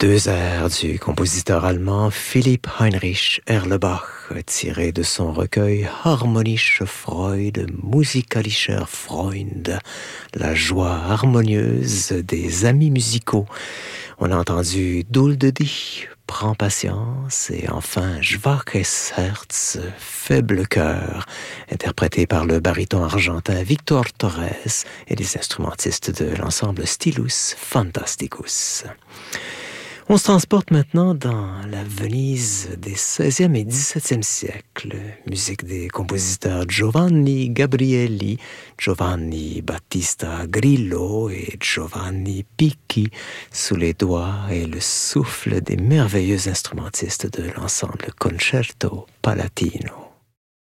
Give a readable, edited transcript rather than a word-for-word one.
Deux airs du compositeur allemand Philipp Heinrich Erlebach, tiré de son recueil Harmonische Freude, Musikalischer Freund, la joie harmonieuse des amis musicaux. On a entendu Dulde dich, Prends patience, et enfin Schwaches Herz, faible cœur, interprété par le baryton argentin Victor Torres et les instrumentistes de l'ensemble Stylus Fantasticus. On se transporte maintenant dans la Venise des XVIe et XVIIe siècles. Musique des compositeurs Giovanni Gabrieli, Giovanni Battista Grillo et Giovanni Picchi, sous les doigts et le souffle des merveilleux instrumentistes de l'ensemble Concerto Palatino.